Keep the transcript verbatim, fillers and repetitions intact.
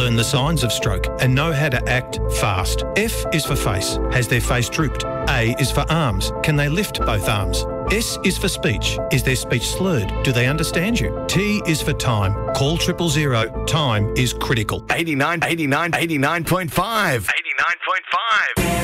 learn the signs of stroke and know how to act fast. F is for face. Has their face drooped? A is for arms. Can they lift both arms? S is for speech. Is their speech slurred? Do they understand you? T is for time. Call triple zero. Time is critical. eighty-nine, eighty-nine, eighty-nine point five. eighty-nine point five.